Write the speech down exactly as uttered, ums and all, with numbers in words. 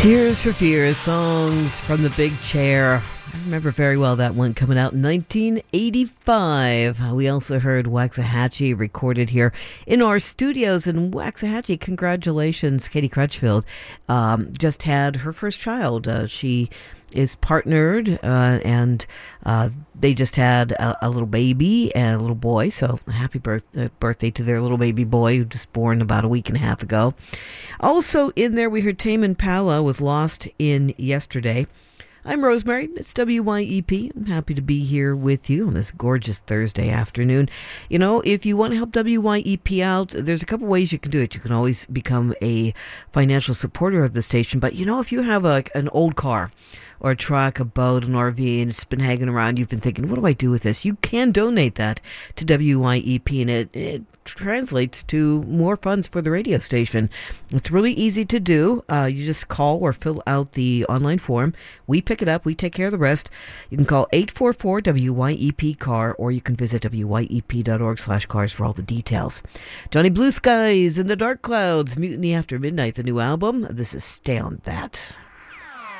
Tears for Fears, songs from the big chair. I remember very well that one coming out in nineteen eighty-five. We also heard Waxahachie recorded here in our studios. And Waxahachie, congratulations. Katie Crutchfield um, just had her first child. Uh, she is partnered uh, and uh, they just had a, a little baby and a little boy. So happy birth, uh, birthday to their little baby boy who just born about a week and a half ago. Also in there, we heard Tame Impala with Lost in Yesterday. I'm Rosemary. It's W Y E P. I'm happy to be here with you on this gorgeous Thursday afternoon. You know, if you want to help W Y E P out, there's a couple ways you can do it. You can always become a financial supporter of the station. But, you know, if you have a, an old car or a truck, a boat, an R V, and it's been hanging around, you've been thinking, what do I do with this? You can donate that to W Y E P, and it, it translates to more funds for the radio station. It's really easy to do. Uh, you just call or fill out the online form. We pick it up. We take care of the rest. You can call eight four four W Y E P C A R, or you can visit W Y E P dot org slash cars for all the details. Johnny Blue Skies and the Dark Clouds, Mutiny After Midnight, the new album. This is Stay on That.